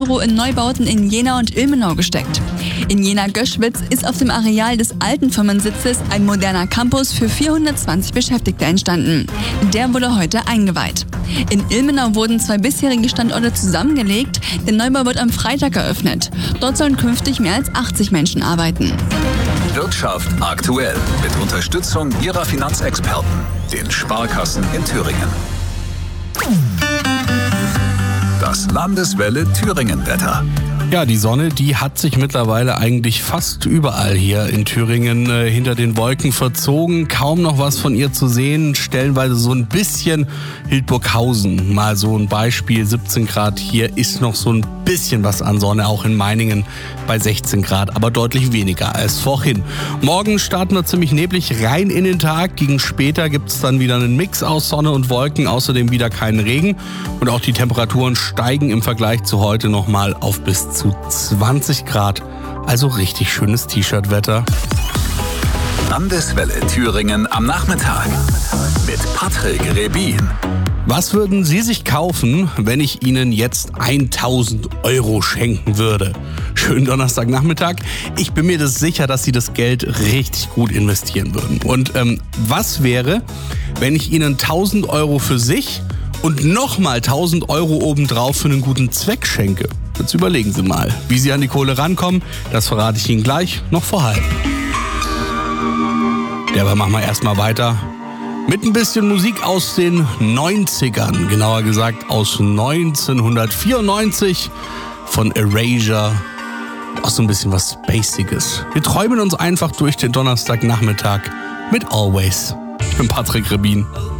Euro in Neubauten in Jena und Ilmenau gesteckt. In Jena-Göschwitz ist auf dem Areal des alten Firmensitzes ein moderner Campus für 420 Beschäftigte entstanden. Der wurde heute eingeweiht. In Ilmenau wurden 2 bisherige Standorte zusammengelegt. Der Neubau wird am Freitag eröffnet. Dort sollen künftig mehr als 80 Menschen arbeiten. Wirtschaft aktuell mit Unterstützung Ihrer Finanzexperten, den Sparkassen in Thüringen. Das Landeswelle Thüringen-Wetter. Ja, die Sonne, die hat sich mittlerweile eigentlich fast überall hier in Thüringen hinter den Wolken verzogen. Kaum noch was von ihr zu sehen. Stellenweise so ein bisschen Hildburghausen. Mal so ein Beispiel, 17 Grad. Hier ist noch so ein bisschen was an Sonne, auch in Meiningen bei 16 Grad, aber deutlich weniger als vorhin. Morgen starten wir ziemlich neblig rein in den Tag. Gegen später gibt es dann wieder einen Mix aus Sonne und Wolken, außerdem wieder keinen Regen. Und auch die Temperaturen steigen im Vergleich zu heute nochmal auf bis zu 20 Grad. Also richtig schönes T-Shirt-Wetter. Landeswelle Thüringen am Nachmittag mit Patrick Rebin. Was würden Sie sich kaufen, wenn ich Ihnen jetzt 1000 Euro schenken würde? Schönen Donnerstagnachmittag. Ich bin mir das sicher, dass Sie das Geld richtig gut investieren würden. Und was wäre, wenn ich Ihnen 1000 Euro für sich und nochmal 1000 Euro obendrauf für einen guten Zweck schenke? Jetzt überlegen Sie mal, wie Sie an die Kohle rankommen. Das verrate ich Ihnen gleich noch vor halb. Ja, aber machen wir erstmal weiter mit ein bisschen Musik aus den 90ern. Genauer gesagt aus 1994 von Erasure. Auch so ein bisschen was Spaciges. Wir träumen uns einfach durch den Donnerstagnachmittag mit Always. Ich bin Patrick Rebin.